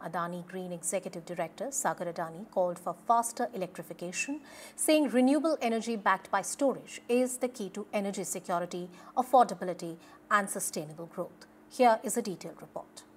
Adani Green Executive Director Sagar Adani called for faster electrification, saying renewable energy backed by storage is the key to energy security, affordability and sustainable growth. Here is a detailed report.